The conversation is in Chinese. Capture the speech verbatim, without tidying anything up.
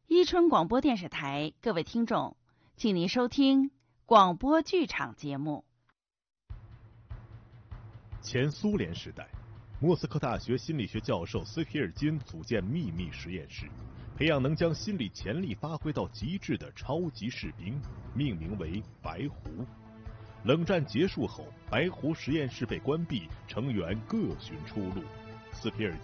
伊春广播电视台，各位听众，请您收听广播剧场节目。 前苏联时代，莫斯科大学心理学教授斯皮尔金组建秘密实验室，培养能将心理潜力发挥到极致的超级士兵，命名为白狐。冷战结束后，白狐实验室被关闭，成员各寻出路。斯皮尔